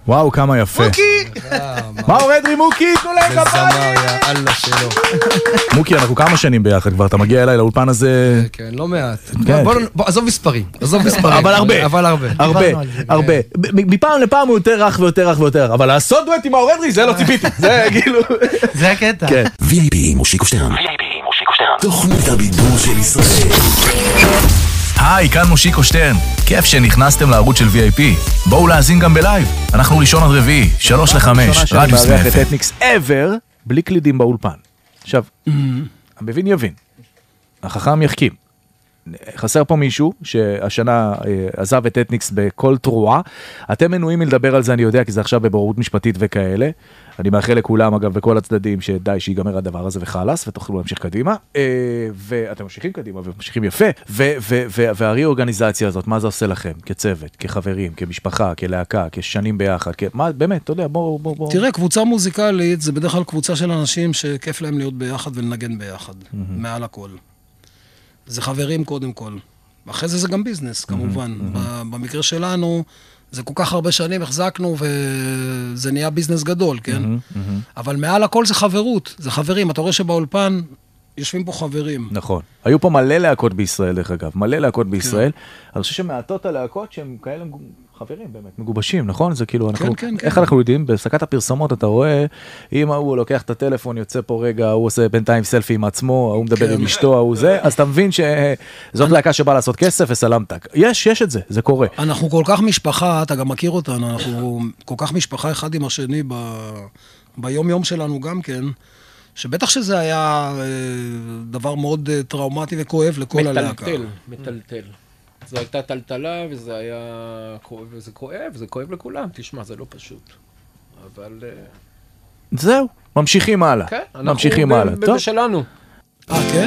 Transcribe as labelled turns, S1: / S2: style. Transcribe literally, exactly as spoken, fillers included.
S1: וואו, כמה יפה.
S2: מוקי!
S1: מה עומד לי מוקי? תנו להם
S2: זה
S1: כפיים!
S2: זמר, יא אללה שלו.
S1: מוקי, אנחנו כמה שנים ביחד כבר, אתה מגיע אליי לאולפן הזה...
S2: כן, לא מעט.
S1: כן.
S2: בוא, בוא, עזוב מספרים, עזוב מספרים.
S1: אבל הרבה.
S2: אבל הרבה.
S1: הרבה, הרבה. מפעם לפעם הוא יותר רך ויותר רך ויותר, אבל לעשות דואט עם האורדרי, זה לא ציפיתי. זה כאילו...
S3: זה הקטע.
S1: כן.
S4: וי איי פי מושיקו שטרן. וי איי פי מושיקו שטרן. תוכנית הבידור של ישראל.
S5: היי, כאן מושיקו שטרן. כיף שנכנסתם לערוץ של וי איי פי. בואו להאזין גם בלייב. אנחנו ראשון עד רביעי, שלוש לחמש, רדיוס
S1: מארח
S5: מאפן.
S1: את אתניקס ever, בלי קלידים באולפן. עכשיו, המבין יבין. החכם יחכים. חסר פה מישהו שהשנה עזב את אתניקס בכל תרועה. אתם מנועים מלדבר על זה, אני יודע, כי זה עכשיו בבוררות משפטית וכאלה. אני מאחל לכולם, אגב, בכל הצדדים, שדי שיגמר הדבר הזה וחלס, ותוכלו להמשיך קדימה. ואתם ממשיכים קדימה, וממשיכים יפה. והרי-אורגניזציה הזאת, מה זה עושה לכם? כצוות, כחברים, כמשפחה, כלהקה, כשנים ביחד, מה, באמת, אתה יודע, בואו, בואו, בואו.
S6: תראה, קבוצה מוזיקלית, זה בדרך כלל קבוצה של אנשים שכיף להם להיות ביחד ולנגן ביחד, מעל הכל. זה חברים קודם כל. אחרי זה זה גם ביזנס, כמובן. במקרה שלנו, זה כל כך הרבה שנים החזקנו, וזה נהיה ביזנס גדול, כן? אבל מעל הכל זה חברות, זה חברים. אתה רואה שבאולפן יושבים פה חברים.
S1: נכון. היו פה מלא להקות בישראל, דרך אגב. מלא להקות בישראל. אני חושב שמעטות הלהקות שהם כאלה חברים באמת, מגובשים, נכון? זה כאילו, אנחנו... איך אנחנו יודעים? בהפסקת הפרסומות אתה רואה, אם הוא לוקח את הטלפון, יוצא פה רגע, הוא עושה בינתיים סלפי עם עצמו, הוא מדבר עם אשתו, הוא זה, אז אתה מבין שזאת להקה שבאה לעשות כסף וסלמתק. יש, יש את זה, זה קורה.
S6: אנחנו כל כך משפחה, אתה גם מכיר אותנו, אנחנו כל כך משפחה אחד עם השני ביום יום שלנו גם כן, שבטח שזה היה דבר מאוד טראומטי וכואב לכל הלהקה.
S2: מטלטל, מטלטל. זו הייתה טלטלה, וזה היה כואב, וזה כואב, זה כואב לכולם. תשמע, זה לא פשוט. אבל...
S1: זהו, ממשיכים הלאה.
S2: כן,
S1: ממשיכים הלאה.
S2: אנחנו בשלנו.
S6: אה, כן?